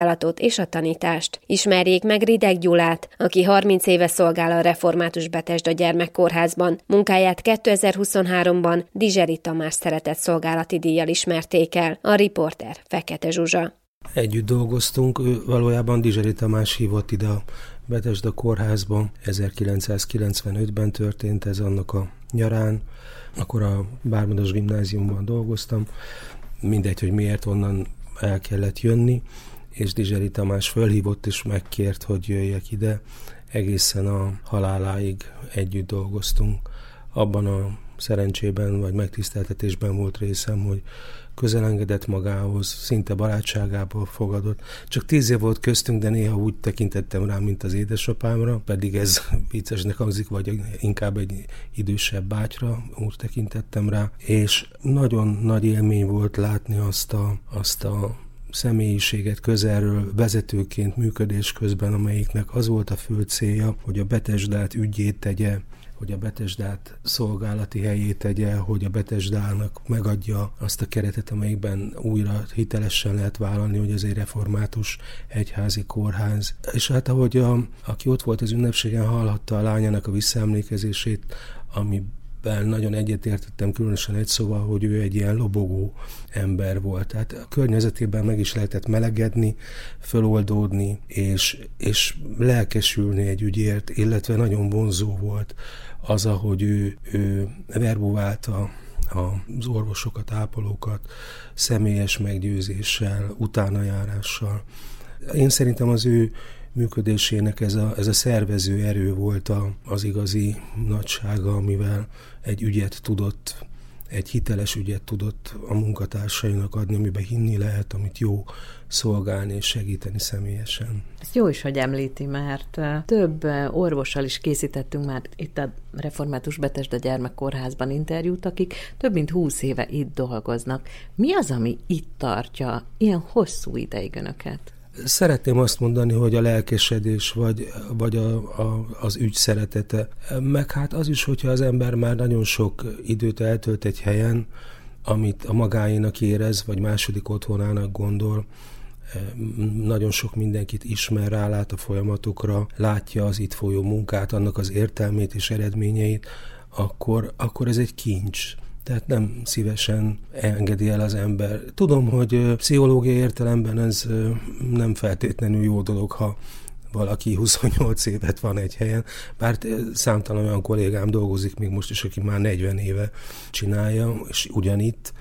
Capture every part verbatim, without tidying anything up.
szolgálatot és a tanítást. Ismerjék meg Rideg Gyulát, aki harminc éve szolgál a Református Betesda Gyermekkórházban. Munkáját kétezer-huszonháromban Dizseri Tamás szeretett szolgálati díjjal ismerték el. A riporter Fekete Zsuzsa. Együtt dolgoztunk, ő valójában Dizseri Tamás hívott ide a Betesda kórházba. ezerkilencszázkilencvenötben történt ez, annak a nyarán. Akkor a Bármodas gimnáziumban dolgoztam. Mindegy, hogy miért, onnan el kellett jönni, és Dizseri Tamás fölhívott és megkért, hogy jöjjek ide. Egészen a haláláig együtt dolgoztunk. Abban a szerencsében vagy megtiszteltetésben volt részem, hogy közelengedett magához, szinte barátságából fogadott. Csak tíz év volt köztünk, de néha úgy tekintettem rá, mint az édesapámra, pedig ez viccesnek hangzik, vagy inkább egy idősebb bátyra, úgy tekintettem rá, és nagyon nagy élmény volt látni azt a, azt a személyiséget közelről vezetőként működés közben, amelyiknek az volt a fő célja, hogy a Betesdát ügyét tegye, hogy a Betesdát szolgálati helyét tegye, hogy a Betesdának megadja azt a keretet, amelyikben újra hitelesen lehet vállalni, hogy ez egy református egyházi kórház. És hát ahogy a, aki ott volt az ünnepségen, hallhatta a lányának a visszaemlékezését, amiben nagyon egyetértettem, különösen egy szóval, hogy ő egy ilyen lobogó ember volt. Tehát a környezetében meg is lehetett melegedni, föloldódni, és, és lelkesülni egy ügyért, illetve nagyon vonzó volt az, ahogy ő, ő verbuválta az orvosokat, ápolókat személyes meggyőzéssel, utánajárással. Én szerintem az ő működésének ez a, ez a szervező erő volt a, az igazi nagysága, amivel egy ügyet tudott, egy hiteles ügyet tudott a munkatársainak adni, amiben hinni lehet, amit jó szolgálni és segíteni személyesen. Ezt jó is, hogy említi, mert több orvossal is készítettünk már itt a Református Betesda Gyermekkórházban interjút, akik több mint húsz éve itt dolgoznak. Mi az, ami itt tartja ilyen hosszú ideig önöket? Szeretném azt mondani, hogy a lelkesedés, vagy, vagy a, a, az ügy szeretete. Meg hát az is, hogyha az ember már nagyon sok időt eltölt egy helyen, amit a magáénak érez, vagy második otthonának gondol, nagyon sok mindenkit ismer, rálát a folyamatokra, látja az itt folyó munkát, annak az értelmét és eredményeit, akkor, akkor ez egy kincs. Tehát nem szívesen engedi el az ember. Tudom, hogy pszichológiai értelemben ez nem feltétlenül jó dolog, ha valaki huszonnyolc évet van egy helyen, bár számtalan olyan kollégám dolgozik még most is, aki már negyven éve csinálja, és ugyanitt,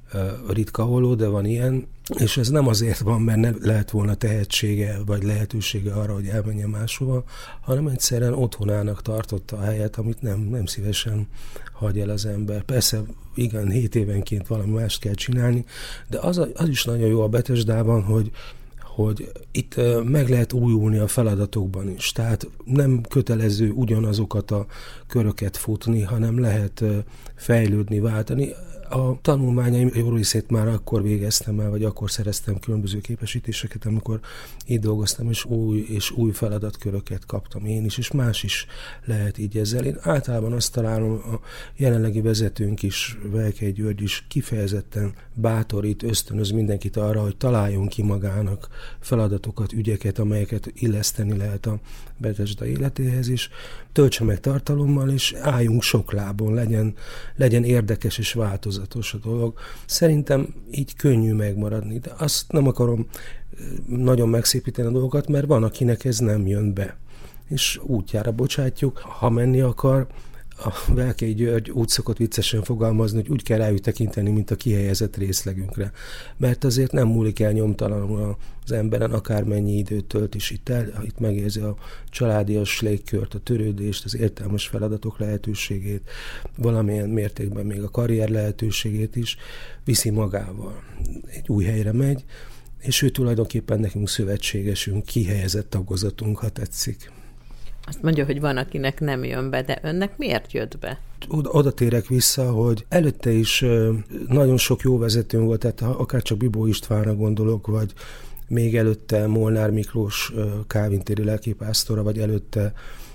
ritka holó, de van ilyen, és ez nem azért van, mert ne lehet volna tehetsége, vagy lehetősége arra, hogy elmenjen máshova, hanem egyszerűen otthonának tartotta a helyet, amit nem, nem szívesen hagy el az ember. Persze, igen, hét évenként valami mást kell csinálni, de az, az is nagyon jó a Betesdában, hogy hogy itt meg lehet újulni a feladatokban is. Tehát nem kötelező ugyanazokat a köröket futni, hanem lehet fejlődni, váltani. A tanulmányaim jó részét már akkor végeztem el, vagy akkor szereztem különböző képesítéseket, amikor itt dolgoztam, és új és új feladatköröket kaptam én is, és más is lehet így ezzel. Én általában azt találom, a jelenlegi vezetőnk is, Velkei György is kifejezetten bátorít, ösztönöz mindenkit arra, hogy találjon ki magának feladatokat, ügyeket, amelyeket illeszteni lehet a Betesda életéhez is, töltse meg tartalommal, és álljunk sok lábon, legyen, legyen érdekes és változatos a dolog. Szerintem így könnyű megmaradni, de azt nem akarom nagyon megszépíteni a dolgokat, mert van, akinek ez nem jön be. És útjára bocsátjuk, ha menni akar, a Velkei György úgy szokott viccesen fogalmazni, hogy úgy kell rájuk tekinteni, mint a kihelyezett részlegünkre. Mert azért nem múlik el nyomtalanul az emberen, akármennyi időt tölt is itt el, itt megérzi a családias légkört, a törődést, az értelmes feladatok lehetőségét, valamilyen mértékben még a karrier lehetőségét is viszi magával. Egy új helyre megy, és ő tulajdonképpen nekünk szövetségesünk, kihelyezett tagozatunk, ha tetszik. Azt mondja, hogy van, akinek nem jön be, de önnek miért jött be? Oda, oda térek vissza, hogy előtte is nagyon sok jó vezetőm volt, tehát akár csak Bibó Istvánra gondolok, vagy még előtte Molnár Miklós Kálvin-téri lelkipásztora, vagy előtte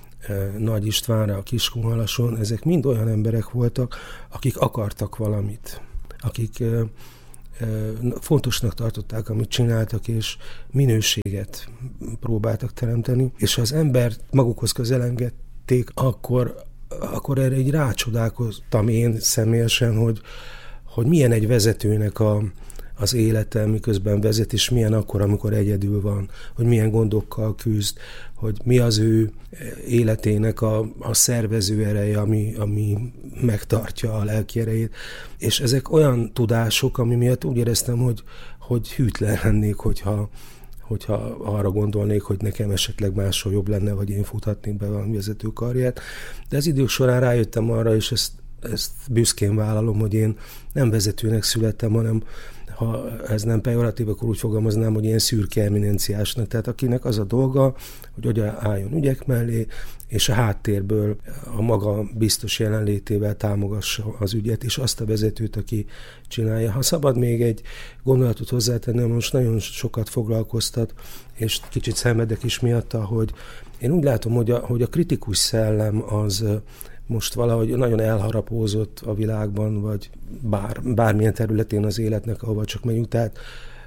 Nagy Istvánra a Kiskunhalason, ezek mind olyan emberek voltak, akik akartak valamit, akik fontosnak tartották, amit csináltak, és minőséget próbáltak teremteni, és ha az embert magukhoz közelengedték, akkor, akkor erre így rácsodálkoztam én személyesen, hogy, hogy milyen egy vezetőnek a, az élete, miközben vezet, és milyen akkor, amikor egyedül van, hogy milyen gondokkal küzd, hogy mi az ő életének a, a szervező ereje, ami, ami megtartja a lelki erejét. És ezek olyan tudások, ami miatt úgy éreztem, hogy, hogy hűtlen lennék, hogyha, hogyha arra gondolnék, hogy nekem esetleg máshol jobb lenne, vagy én futhatnék be valami vezetőkarriert. De az idők során rájöttem arra, és ezt, ezt büszkén vállalom, hogy én nem vezetőnek születtem, hanem ha ez nem pejoratív, akkor úgy fogalmaznám, hogy ilyen szürke eminenciásnak, tehát akinek az a dolga, hogy oda álljon ügyek mellé, és a háttérből a maga biztos jelenlétével támogassa az ügyet, és azt a vezetőt, aki csinálja. Ha szabad még egy gondolatot hozzátennem, most nagyon sokat foglalkoztat, és kicsit szenvedek is miatta, hogy én úgy látom, hogy a, hogy a kritikus szellem az most valahogy nagyon elharapózott a világban, vagy bár, bármilyen területén az életnek, ahova csak megyünk. Tehát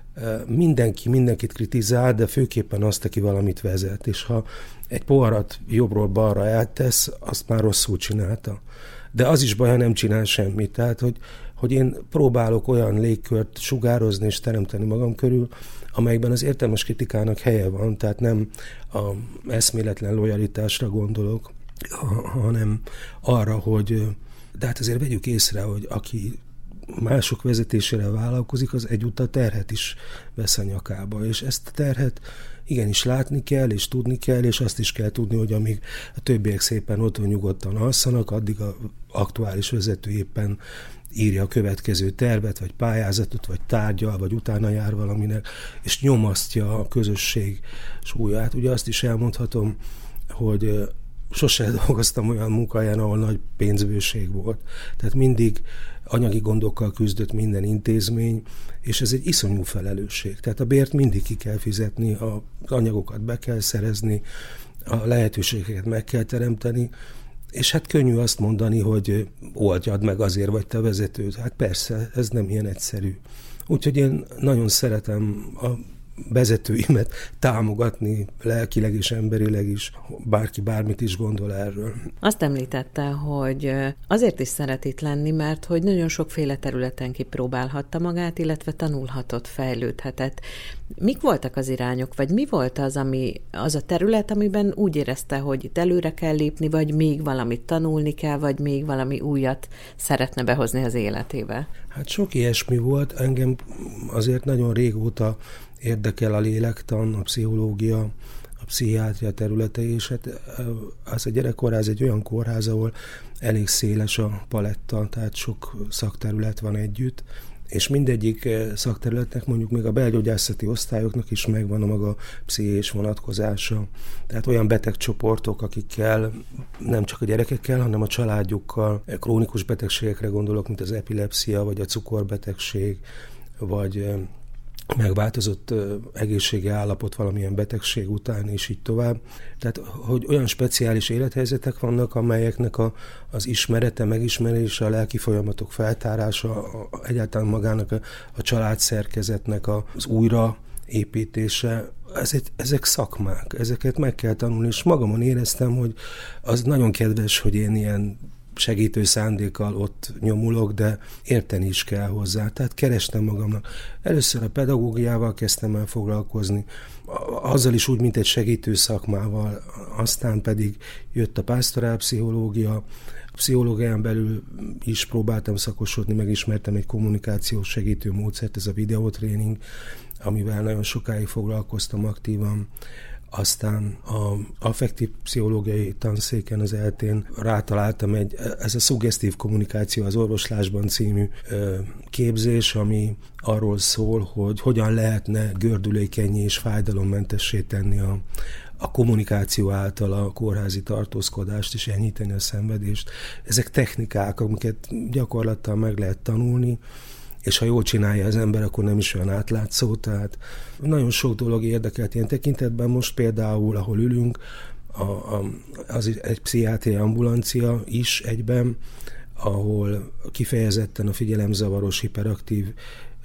mindenki mindenkit kritizál, de főképpen azt, aki valamit vezet. És ha egy poharat jobbról balra eltesz, azt már rosszul csinálta. De az is baj, ha nem csinál semmit. Tehát, hogy, hogy én próbálok olyan légkört sugározni és teremteni magam körül, amelyben az értelmes kritikának helye van, tehát nem a eszméletlen lojalitásra gondolok, hanem arra, hogy de hát azért vegyük észre, hogy aki mások vezetésére vállalkozik, az egyúttal terhet is vesz a nyakába, és ezt a terhet igenis látni kell, és tudni kell, és azt is kell tudni, hogy amíg a többiek szépen otthon nyugodtan alszanak, addig az aktuális vezető éppen írja a következő tervet, vagy pályázatot, vagy tárgyal, vagy utána jár valaminek, és nyomasztja a közösség súlyát. Ugye azt is elmondhatom, hogy sose dolgoztam olyan munkahelyen, ahol nagy pénzbőség volt. Tehát mindig anyagi gondokkal küzdött minden intézmény, és ez egy iszonyú felelősség. Tehát a bért mindig ki kell fizetni, az anyagokat be kell szerezni, a lehetőségeket meg kell teremteni, és hát könnyű azt mondani, hogy oldjad meg, azért vagy te vezető. Hát persze, ez nem ilyen egyszerű. Úgyhogy én nagyon szeretem a vezetőimet támogatni lelkileg és emberileg is, bárki bármit is gondol erről. Azt említette, hogy azért is szeret itt lenni, mert hogy nagyon sokféle területen kipróbálhatta magát, illetve tanulhatott, fejlődhetett. Mik voltak az irányok, vagy mi volt az, ami, az a terület, amiben úgy érezte, hogy itt előre kell lépni, vagy még valamit tanulni kell, vagy még valami újat szeretne behozni az életébe? Hát sok ilyesmi volt. Engem azért nagyon régóta érdekel a lélektan, a pszichológia, a pszichiátria területe, és hát az a gyerekkórház egy olyan kórház, ahol elég széles a paletta, tehát sok szakterület van együtt, és mindegyik szakterületnek, mondjuk még a belgyógyászati osztályoknak is megvan a maga pszichés vonatkozása. Tehát olyan betegcsoportok, akikkel nem csak a gyerekekkel, hanem a családjukkal, krónikus betegségekre gondolok, mint az epilepszia, vagy a cukorbetegség, vagy megváltozott egészségi állapot valamilyen betegség után, és így tovább. Tehát, hogy olyan speciális élethelyzetek vannak, amelyeknek a, az ismerete, megismerése, a lelki folyamatok feltárása, a, egyáltalán magának a, a családszerkezetnek a, az újraépítése, ez egy, ezek szakmák, ezeket meg kell tanulni, és magamon éreztem, hogy az nagyon kedves, hogy én ilyen segítő szándékkal ott nyomulok, de érteni is kell hozzá. Tehát kerestem magamnak. Először a pedagógiával kezdtem el foglalkozni, azzal is úgy, mint egy segítő szakmával, aztán pedig jött a pásztorálpszichológia, a pszichológián belül is próbáltam szakosodni, megismertem egy kommunikációs segítő módszert, ez a videótréning, amivel nagyon sokáig foglalkoztam aktívan. Aztán az affektív pszichológiai tanszéken az eltén rátaláltam egy, ez a szuggesztív kommunikáció az orvoslásban című képzés, ami arról szól, hogy hogyan lehetne gördülékennyé és fájdalommentessé tenni a, a kommunikáció által a kórházi tartózkodást és enyhíteni a szenvedést. Ezek technikák, amiket gyakorlattal meg lehet tanulni, és ha jól csinálja az ember, akkor nem is olyan átlátszó, tehát nagyon sok dolog érdekelt ilyen tekintetben. Most például, ahol ülünk, a, a, az egy pszichiátriai ambulancia is egyben, ahol kifejezetten a figyelemzavaros, hiperaktív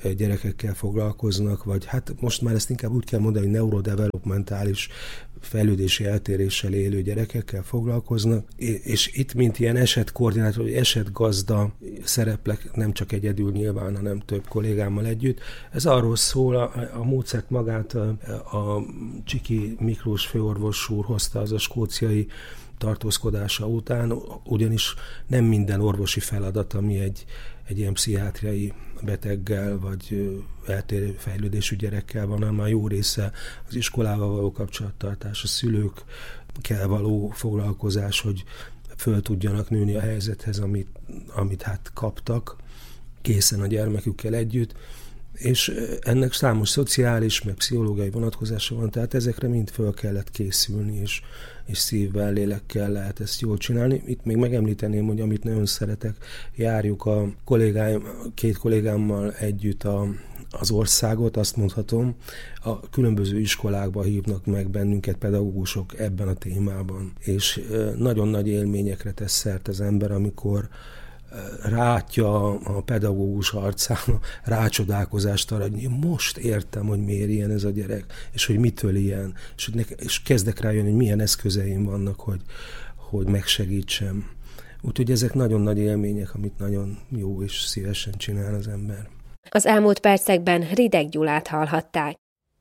gyerekekkel foglalkoznak, vagy hát most már ezt inkább úgy kell mondani, hogy neurodevelopmentális fejlődési eltéréssel élő gyerekekkel foglalkoznak, és itt, mint ilyen esetkoordinátor, vagy esetgazda szereplek, nem csak egyedül nyilván, hanem több kollégámmal együtt. Ez arról szól, a, a módszert magát a, a Csiki Miklós főorvos úr hozta az a skóciai tartózkodása után, ugyanis nem minden orvosi feladat, ami egy, egy ilyen pszichiátriai beteggel, vagy eltérő fejlődésű gyerekkel van, hanem a jó része az iskolával való kapcsolattartás, a szülőkkel való foglalkozás, hogy föl tudjanak nőni a helyzethez, amit, amit hát kaptak készen a gyermekükkel együtt, és ennek számos szociális, meg pszichológiai vonatkozása van, tehát ezekre mind föl kellett készülni, és, és szívvel, lélekkel lehet ezt jól csinálni. Itt még megemlíteném, hogy amit nagyon szeretek, járjuk a kollégáim, két kollégámmal együtt a, az országot, azt mondhatom, a különböző iskolákba hívnak meg bennünket pedagógusok ebben a témában, és nagyon nagy élményekre tesz szert az ember, amikor rátja a pedagógus arcán a rácsodálkozást arra, hogy most értem, hogy miért ilyen ez a gyerek, és hogy mitől ilyen, és, hogy ne, és kezdek rájönni, hogy milyen eszközeim vannak, hogy, hogy megsegítsem. Úgyhogy ezek nagyon nagy élmények, amit nagyon jó és szívesen csinál az ember. Az elmúlt percekben Rideg Gyulát hallhatták.